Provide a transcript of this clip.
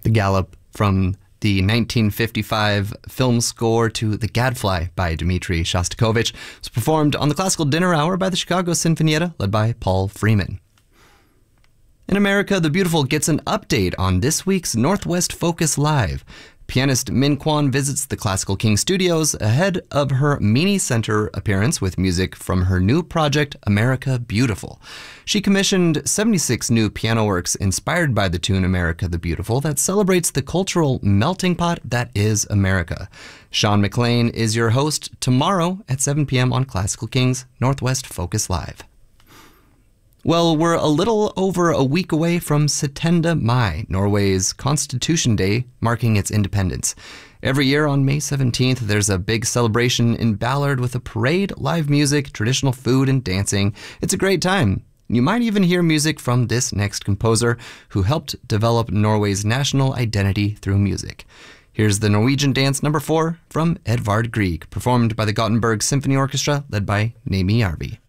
The Gallop from the 1955 film score to The Gadfly by Dmitri Shostakovich was performed on the Classical Dinner Hour by the Chicago Sinfonietta, led by Paul Freeman. In America the Beautiful gets an update on this week's Northwest Focus Live. Pianist Min Kwon visits the Classical King Studios ahead of her Meany Center appearance with music from her new project, America Beautiful. She commissioned 76 new piano works inspired by the tune America the Beautiful that celebrates the cultural melting pot that is America. Sean McLean is your host tomorrow at 7 p.m. on Classical King's Northwest Focus Live. Well, we're a little over a week away from 17. Mai, Norway's Constitution Day, marking its independence. Every year on May 17th, there's a big celebration in Ballard with a parade, live music, traditional food, and dancing. It's a great time. You might even hear music from this next composer who helped develop Norway's national identity through music. Here's the Norwegian Dance No. 4 from Edvard Grieg, performed by the Gothenburg Symphony Orchestra, led by Naomi Järvi.